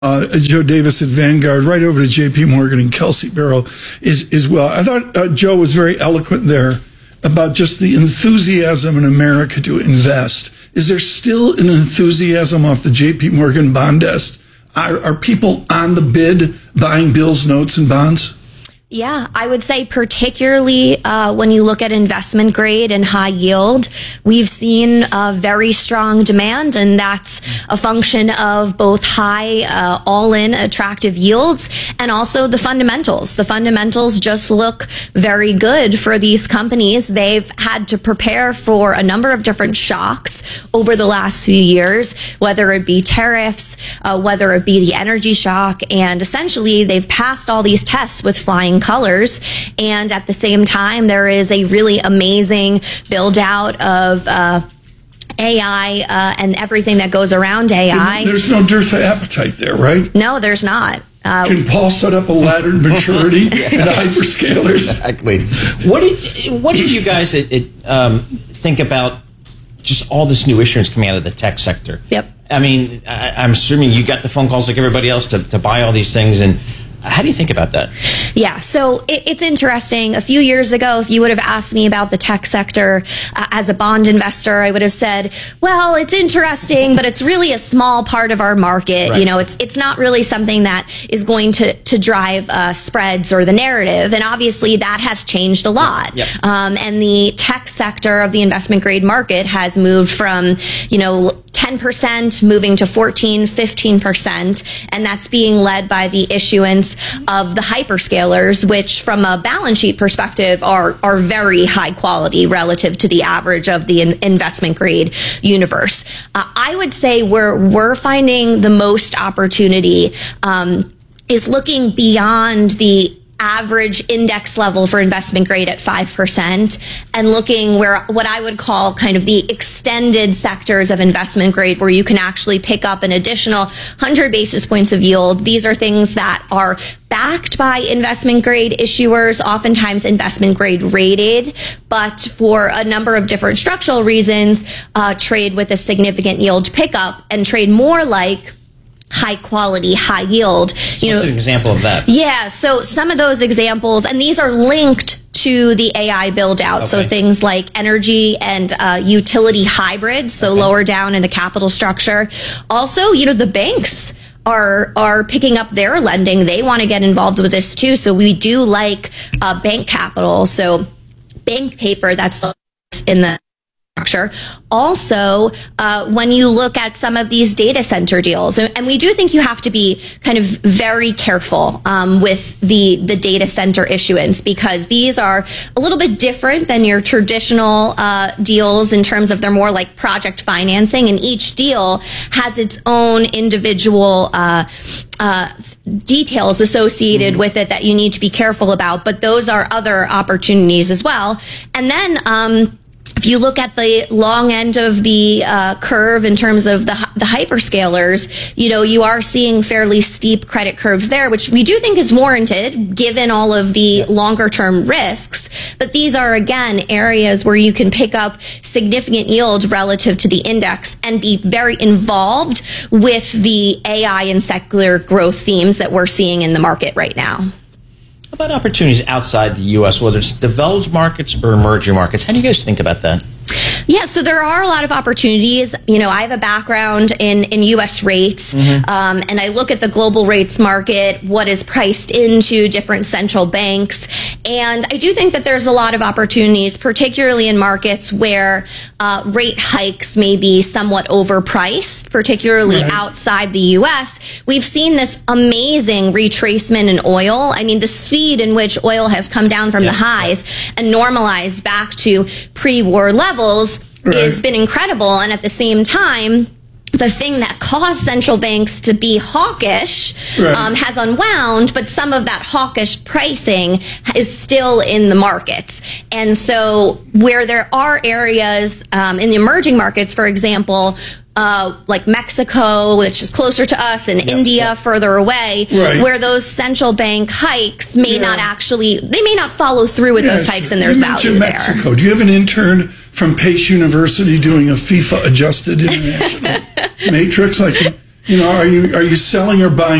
Joe Davis at Vanguard, right over to J.P. Morgan and Kelsey Barrow as well. I thought Joe was very eloquent there about just the enthusiasm in America to invest. Is there still an enthusiasm off the J.P. Morgan bond desk? Are people on the bid buying bills, notes, and bonds? Yeah, I would say particularly when you look at investment grade and high yield, we've seen very strong demand, and that's a function of both high all-in attractive yields and also the fundamentals. The fundamentals just look very good for these companies. They've had to prepare for a number of different shocks over the last few years, whether it be tariffs, whether it be the energy shock, and essentially they've passed all these tests with flying colors. And at the same time, there is a really amazing build out of AI and everything that goes around AI. There's no dearth of appetite there, right? No, there's not. Can Paul set up a laddered maturity in the hyperscalers? Exactly. What did you guys think about just all this new issuance coming out of the tech sector? Yep. I mean, I'm assuming you got the phone calls like everybody else to buy all these things, and how do you think about that? Yeah, so it's interesting. A few years ago, if you would have asked me about the tech sector as a bond investor, I would have said, well, it's interesting, but it's really a small part of our market. Right. You know, it's not really something that is going to drive spreads or the narrative. And obviously that has changed a lot. Yep. And the tech sector of the investment grade market has moved from, 10% moving to 14, 15%. And that's being led by the issuance of the hyperscalers, which from a balance sheet perspective are very high quality relative to the average of the investment grade universe. I would say where we're finding the most opportunity is looking beyond the average index level for investment grade at 5% and looking where what I would call kind of the extended sectors of investment grade where you can actually pick up an additional 100 basis points of yield. These are things that are backed by investment grade issuers, oftentimes investment grade rated, but for a number of different structural reasons, trade with a significant yield pickup and trade more like high quality, high yield. What's an example of that? Yeah, so some of those examples, and these are linked to the AI build out. Okay. So things like energy and utility hybrids, so lower down in the capital structure. Also, the banks are picking up their lending. They want to get involved with this too. So we do like bank capital. So bank paper that's in the structure. Also, when you look at some of these data center deals, and we do think you have to be kind of very careful with the data center issuance, because these are a little bit different than your traditional deals in terms of they're more like project financing, and each deal has its own individual details associated with it that you need to be careful about, but those are other opportunities as well. And then if you look at the long end of the curve in terms of the hyperscalers, you are seeing fairly steep credit curves there, which we do think is warranted given all of the longer term risks. But these are, again, areas where you can pick up significant yield relative to the index and be very involved with the AI and secular growth themes that we're seeing in the market right now. How about opportunities outside the U.S., whether it's developed markets or emerging markets? How do you guys think about that? Yeah, so there are a lot of opportunities. I have a background in U.S. rates, and I look at the global rates market, what is priced into different central banks, and I do think that there's a lot of opportunities, particularly in markets where rate hikes may be somewhat overpriced, particularly outside the U.S. We've seen this amazing retracement in oil. I mean, the speed in which oil has come down from the highs and normalized back to pre-war levels has been incredible. And at the same time, the thing that caused central banks to be hawkish has unwound, but some of that hawkish pricing is still in the markets. And so where there are areas in the emerging markets, for example, like Mexico, which is closer to us, and India further away, where those central bank hikes may not actually, they may not follow through with those hikes, and there's value there. Mexico. Do you have an intern from Pace University doing a FIFA-adjusted international matrix? Like, You know, are you selling or buying